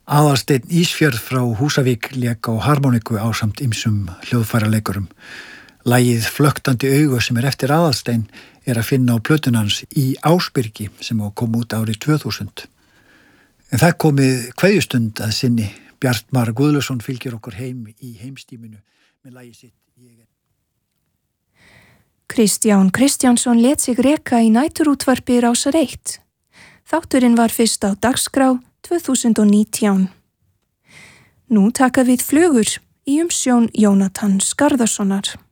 Aðalsteinn Ísfjörð frá Húsavík lék á harmoniku ásamt ýmsum hljóðfæraleikurum. Lagið Flöktandi augu sem eftir Aðalsteinn að finna á plötun hans Í Ásbyrgi sem kom út árið 2000. En það komið kveðjustund að sinni. Bjartmar Guðlason fylgir okkur heim í heimstíminu með lagið sitt Kristján Kristjánsson lét sig reka í næturútvarpi Rásar 1. Þátturinn var fyrst á dagskrá 2019. Nú taka við flugur í umsjón Jónatan Skarðarssonar.